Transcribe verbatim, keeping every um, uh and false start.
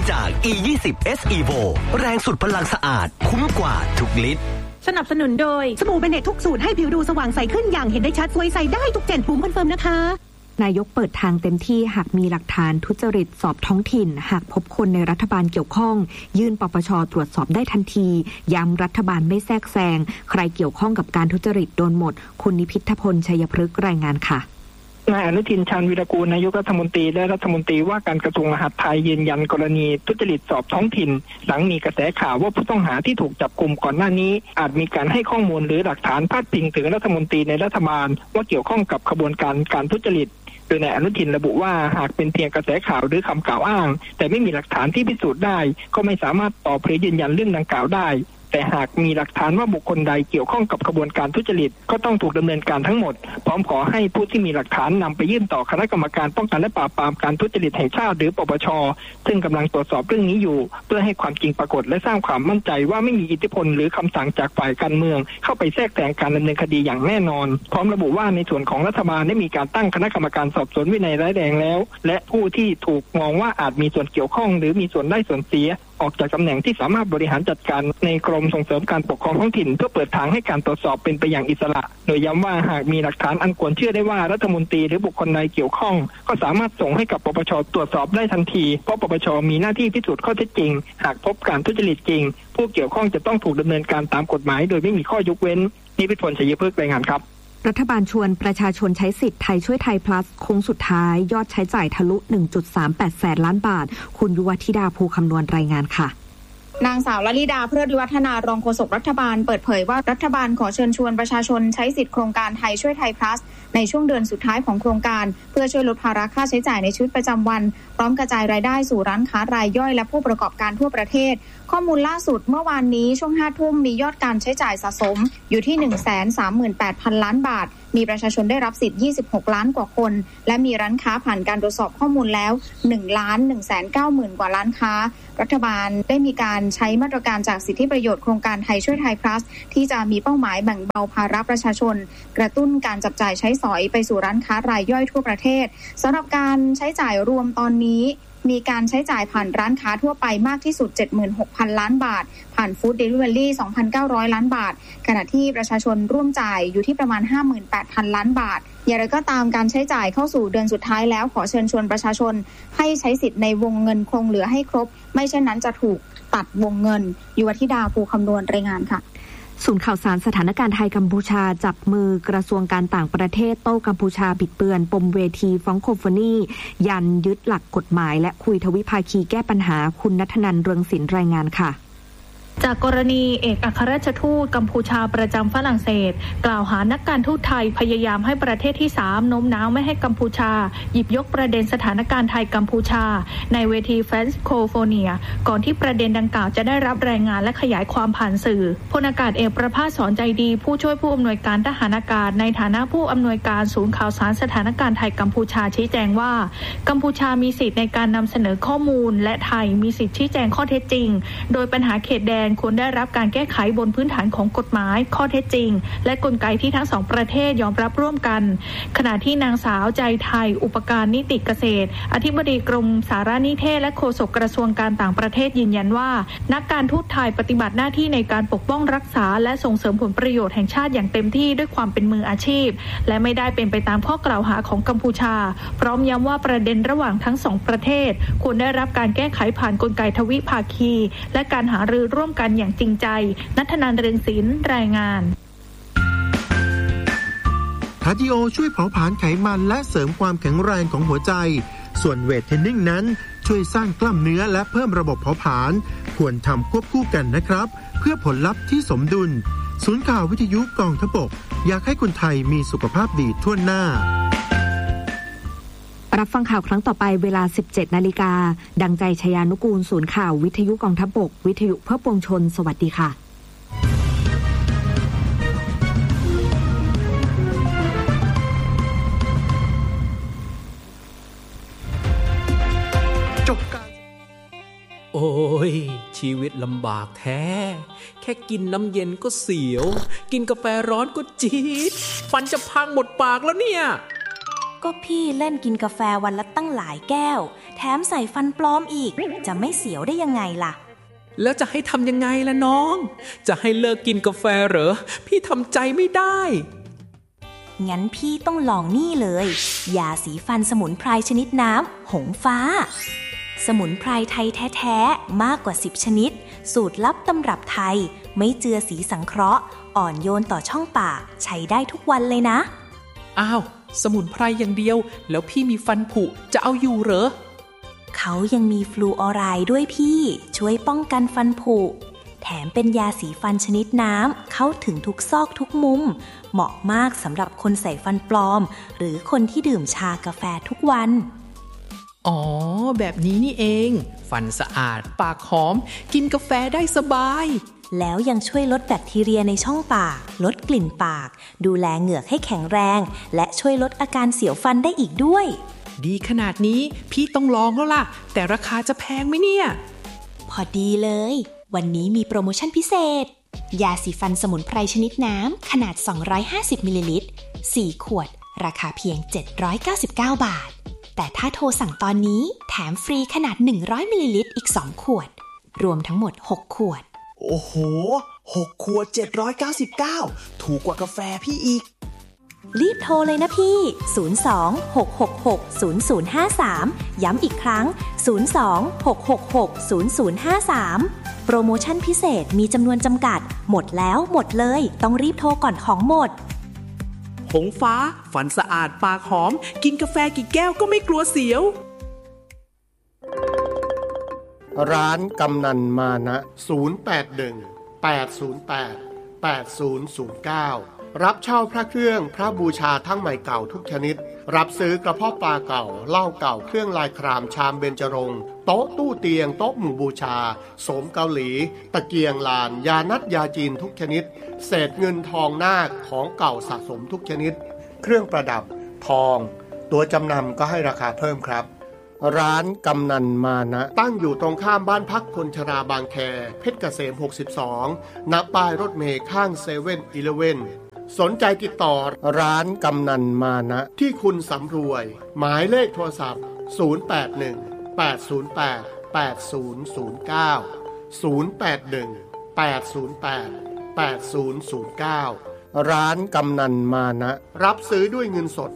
จาก อี ยี่สิบ เอส Evo แรงสุดพลังสะอาดคุ้มกว่าทุกลิตรสนับสนุนโดยสบู่เบเนตทุกสูตรให้ผิวดูสว่างใสขึ้นอย่างเห็นได้ชัดสวยใสได้ทุกเจนปุ่มคอนเฟิร์มนะคะนายกเปิดทางเต็มที่หากมีหลักฐานทุจริตสอบท้องถิ่นหากพบคนในรัฐบาลเกี่ยวข้องยื่นปปช.ตรวจสอบได้ทันทีย้ำรัฐบาลไม่แทรกแซงใครเกี่ยวข้องกับการทุจริตโดนหมดคุณนิพิทพลชัยพฤกษ์รายงานค่ะนายอนุทินชาญวีรกูลนายกรัฐมนตรีและรัฐมนตรีว่าการกระทรวงมหาดไทยยืนยันกรณีทุจริตสอบท้องถิ่นหลังมีกระแสข่าวว่าผู้ต้องหาที่ถูกจับกุมก่อนหน้านี้อาจมีการให้ข้อมูลหรือหลักฐานพาดพิงถึงรัฐมนตรีในรัฐบาลว่าเกี่ยวข้องกับขบวนการการทุจริตโดยนายอนุทินระบุว่าหากเป็นเพียงกระแสข่าวหรือคำกล่าวอ้างแต่ไม่มีหลักฐานที่พิสูจน์ได้ก็ไม่สามารถตอบหรือยืนยันเรื่องดังกล่าวได้แต่หากมีหลักฐานว่าบุคคลใดเกี่ยวข้องกับขบวนการทุจริตก็ต้องถูกดำเนินการทั้งหมดพร้อมขอให้ผู้ที่มีหลักฐานนำไปยื่นต่อคณะกรรมการป้องกันและปราบปรามการทุจริตแห่งชาติหรือปปช.ซึ่งกำลังตรวจสอบเรื่องนี้อยู่เพื่อให้ความจริงปรากฏและสร้างความมั่นใจว่าไม่มีอิทธิพลหรือคำสั่งจากฝ่ายการเมืองเข้าไปแทรกแซงการดำเนินคดีอย่างแน่นอนพร้อมระบุว่าในส่วนของรัฐบาลได้มีการตั้งคณะกรรมการสอบสวนวินัยร้ายแรงแล้วและผู้ที่ถูกมองว่าอาจมีส่วนเกี่ยวข้องหรือมีส่วนได้ส่วนเสียออกจากตำแหน่งที่สามารถบริหารจัดการในกรมส่งเสริมการปกครองท้องถิ่นเพื่อเปิดทางให้การตรวจสอบเป็นไปอย่างอิสระโดยย้ำว่าหากมีหลักฐานอันควรเชื่อได้ว่ารัฐมนตรีหรือบุคคลใดเกี่ยวข้องก็สามารถส่งให้กับปปช.ตรวจสอบได้ทันทีเพราะปปช.มีหน้าที่พิสูจน์ข้อเท็จจริงหากพบการทุจริตจริงผู้เกี่ยวข้องจะต้องถูกดำเนินการตามกฎหมายโดยไม่มีข้อยกเว้นนิพิธพล ชัยพฤกษ์รายงานครับรัฐบาลชวนประชาชนใช้สิทธิ์ไทยช่วยไทย plus โค้งสุดท้ายยอดใช้จ่ายทะลุ หนึ่งจุดสามแปด แสนล้านบาทคุณยุวธิดาภูคำนวณรายงานค่ะนางสาวลลิดาเพลิดวิวัฒนารองโฆษกรัฐบาลเปิดเผยว่ารัฐบาลขอเชิญชวนประชาชนใช้สิทธิโครงการไทยช่วยไทย plus ในช่วงเดือนสุดท้ายของโครงการเพื่อช่วยลดภาระค่าใช้จ่ายในชีวิตประจำวันพร้อมกระจายรายได้สู่ร้านค้ารายย่อยและผู้ประกอบการทั่วประเทศข้อมูลล่าสุดเมื่อวานนี้ช่วงห้าทุ่มมียอดการใช้จ่ายสะสมอยู่ที่ หนึ่งแสนสามหมื่นแปดพัน ล้านบาทมีประชาชนได้รับสิทธิ์ยี่สิบหกล้านกว่าคนและมีร้านค้าผ่านการตรวจสอบข้อมูลแล้ว หนึ่งล้านหนึ่งแสนเก้าหมื่น กว่าร้านค้ารัฐบาลได้มีการใช้มาตรการจากสิทธิประโยชน์โครงการไทยช่วยไทย plus ที่จะมีเป้าหมายแบ่งเบาภาระประชาชนกระตุ้นการจับจ่ายใช้สอยไปสู่ร้านค้ารายย่อยทั่วประเทศสำหรับการใช้จ่ายรวมตอนนี้มีการใช้จ่ายผ่านร้านค้าทั่วไปมากที่สุด เจ็ดหมื่นหกพัน ล้านบาทผ่านฟู้ดเดลิเวอรี่ สองพันเก้าร้อย ล้านบาทขณะที่ประชาชนร่วมจ่ายอยู่ที่ประมาณ ห้าหมื่นแปดพัน ล้านบาทอย่างไรก็ตามการใช้จ่ายเข้าสู่เดือนสุดท้ายแล้วขอเชิญชวนประชาชนให้ใช้สิทธิ์ในวงเงินคงเหลือให้ครบไม่เช่นนั้นจะถูกตัดวงเงินยุวธิดาภูคำนวณรายงานค่ะศูนย์ข่าวสารสถานการณ์ไทยกัมพูชาจับมือกระทรวงการต่างประเทศโต้กัมพูชาบิดเบือนปมเวทีฟ้องโคโฟนียันยึดหลักกฎหมายและคุยทวิภาคีแก้ปัญหาคุณณัฐนันท์เรืองศิลป์รายงานค่ะจากกรณีเอกอัครราชทูตกัมพูชาประจำฝรั่งเศสกล่าวหานักการทูตไทยพยายามให้ประเทศที่สามโน้มน้าวไม่ให้กัมพูชาหยิบยกประเด็นสถานการณ์ไทยกัมพูชาในเวทีแฟนโคโฟเนียก่อนที่ประเด็นดังกล่าวจะได้รับรายงานและขยายความผ่านสื่อพลอากาศเอกประภาสสอนใจดีผู้ช่วยผู้อำนวยการทหารอากาศในฐานะผู้อำนวยการศูนย์ข่าวสารสถานการณ์ไทยกัมพูชาชี้แจงว่ากัมพูชามีสิทธิ์ในการนำเสนอข้อมูลและไทยมีสิทธิ์ชี้แจงข้อเท็จจริงโดยปัญหาเขตแดนควรได้รับการแก้ไขบนพื้นฐานของกฎหมายข้อเท็จจริงและกลไกที่ทั้งสองประเทศยอมรับร่วมกันขณะที่นางสาวใจไทยอุปการนิติเกษตรอธิบดีกรมสารนิเทศและโฆษกกระทรวงการต่างประเทศยืนยันว่านักการทูตไทยปฏิบัติหน้าที่ในการปกป้องรักษาและส่งเสริมผลประโยชน์แห่งชาติอย่างเต็มที่ด้วยความเป็นมืออาชีพและไม่ได้เป็นไปตามข้อกล่าวหาของกัมพูชาพร้อมย้ำว่าประเด็นระหว่างทั้งสองประเทศควรได้รับการแก้ไขผ่านกลไกทวิภาคีและการหารือร่วมกันอย่างจริงใจณัฐนันท์ เรืองศิลป์รายงานคาร์ดิโอช่วยเผาผลาญไขมันและเสริมความแข็งแรงของหัวใจส่วนเวทเทรนนิ่งนั้นช่วยสร้างกล้ามเนื้อและเพิ่มระบบเผาผลาญควรทำควบคู่กันนะครับเพื่อผลลัพธ์ที่สมดุลศูนย์ข่าววิทยุกองทัพบกอยากให้คนไทยมีสุขภาพดีทั่วหน้ารับฟังข่าวครั้งต่อไปเวลา สิบเจ็ดนาฬิกาดังใจชยานุกูลศูนย์ข่าววิทยุกองทัพบกวิทยุเพื่อปวงชนสวัสดีค่ะจบการโอ้ยชีวิตลำบากแท้แค่กินน้ำเย็นก็เสียวกินกาแฟร้อนก็จี๊ดฟันจะพังหมดปากแล้วเนี่ยก็พี่เล่นกินกาแฟวันละตั้งหลายแก้วแถมใส่ฟันปลอมอีกจะไม่เสียวได้ยังไงล่ะแล้วจะให้ทำยังไงล่ะน้องจะให้เลิกกินกาแฟเหรอพี่ทำใจไม่ได้งั้นพี่ต้องลองนี่เลยยาสีฟันสมุนไพรชนิดน้ำหงฟ้าสมุนไพรไทยแท้ๆมากกว่าสิบชนิดสูตรลับตำรับไทยไม่เจือสีสังเคราะห์อ่อนโยนต่อช่องปากใช้ได้ทุกวันเลยนะอ้าวสมุนไพรอย่างเดียวแล้วพี่มีฟันผุจะเอาอยู่เหรอเขายังมีฟลูออไรด์ด้วยพี่ช่วยป้องกันฟันผุแถมเป็นยาสีฟันชนิดน้ำเข้าถึงทุกซอกทุกมุมเหมาะมากสำหรับคนใส่ฟันปลอมหรือคนที่ดื่มชากาแฟทุกวันอ๋อแบบนี้นี่เองฟันสะอาดปากหอมกินกาแฟได้สบายแล้วยังช่วยลดแบคทีเรียในช่องปากลดกลิ่นปากดูแลเหงือกให้แข็งแรงและช่วยลดอาการเสียวฟันได้อีกด้วยดีขนาดนี้พี่ต้องลองแล้วล่ะแต่ราคาจะแพงไหมเนี่ยพอดีเลยวันนี้มีโปรโมชั่นพิเศษยาสีฟันสมุนไพรชนิดน้ำขนาดสองร้อยห้าสิบมิลลิลิตรสี่ขวดราคาเพียงเจ็ดร้อยเก้าสิบเก้าบาทแต่ถ้าโทรสั่งตอนนี้แถมฟรีขนาดหนึ่งร้อยมิลลิลิตรอีกสองขวดรวมทั้งหมดหกขวดโอ้โหหกขวดเจ็ดร้อยเก้าสิบเก้าถูกกว่ากาแฟพี่อีกรีบโทรเลยนะพี่ศูนย์ สอง หก หก หก ศูนย์ ศูนย์ ห้า สามย้ำอีกครั้งศูนย์ สอง หก หก หก ศูนย์ ศูนย์ ห้า สามโปรโมชั่นพิเศษมีจำนวนจำกัดหมดแล้วหมดเลยต้องรีบโทรก่อนของหมดหงฟ้าฟันสะอาดปากหอมกินกาแฟกี่แก้วก็ไม่กลัวเสียวร้านกำนันมานะศูนย์ แปด หนึ่ง แปด ศูนย์ แปด แปด ศูนย์ ศูนย์ เก้ารับเช่าพระเครื่องพระบูชาทั้งใหม่เก่าทุกชนิดรับซื้อกระเพาะปลาเก่าเหล้าเก่าเครื่องลายครามชามเบญจรงค์โต๊ะตู้เตียงโต๊ะหมู่บูชาโสมเกาหลีตะเกียงลานยานัดยาจีนทุกชนิดเศษเงินทองนาคของเก่าสะสมทุกชนิดเครื่องประดับทองตัวจำนำก็ให้ราคาเพิ่มครับร้านกำนันมานะตั้งอยู่ตรงข้ามบ้านพักคนชราบางแคเพชรเกษมหกสิบสองณป้ายรถเมล์ข้างเซเว่นอีเลฟเว่นสนใจติดต่อร้านกำนันมานะที่คุณสำรวยหมายเลขโทรศัพท์ศูนย์ แปด หนึ่ง แปด ศูนย์ แปด แปด ศูนย์ ศูนย์ เก้า ศูนย์ แปด หนึ่ง แปด ศูนย์ แปด แปด ศูนย์ ศูนย์ เก้าร้านกำนันมานะรับซื้อด้วยเงินสด